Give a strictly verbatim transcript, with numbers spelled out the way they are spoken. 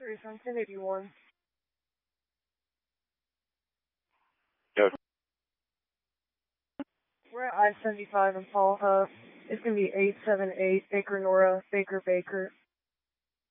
Three from ten eighty-one. Yes. We're at I seventy-five in Fall Hub. It's going to be eight seven eight Baker Nora, Baker Baker.